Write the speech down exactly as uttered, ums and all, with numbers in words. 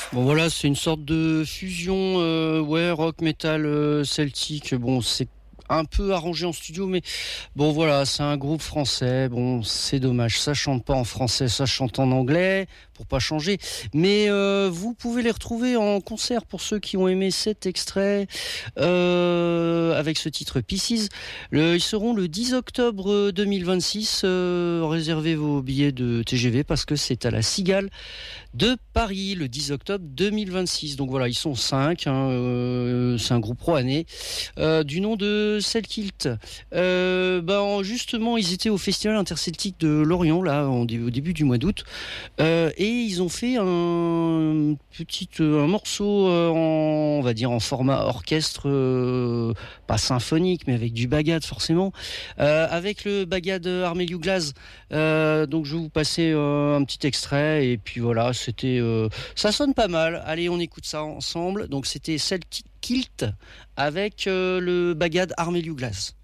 Bon voilà, c'est une sorte de fusion, euh, ouais, rock, metal, euh, celtique. Bon, c'est un peu arrangé en studio, mais bon voilà, c'est un groupe français. Bon, c'est dommage, ça chante pas en français, ça chante en anglais pour pas changer. Mais euh, vous pouvez les retrouver en concert pour ceux qui ont aimé cet extrait euh, avec ce titre Pieces. Le, ils seront le dix octobre deux mille vingt-six. Euh, réservez vos billets de T G V parce que c'est à la Cigale de Paris le dix octobre deux mille vingt-six. Donc voilà, ils sont cinq. Hein, euh, c'est un groupe rouennais euh, du nom de Selkilt. Euh, ben justement, ils étaient au Festival interceltique de Lorient là en, au début du mois d'août euh, et ils ont fait un petit euh, un morceau euh, en, on va dire en format orchestre, euh, pas symphonique mais avec du bagad forcément, euh, avec le bagad Armeliu Glaz. Euh, donc je vais vous passer euh, un petit extrait et puis voilà, c'était euh, ça sonne pas mal. Allez, on écoute ça ensemble. Donc c'était Selkilt avec euh, le bagad Armeliu Glaz.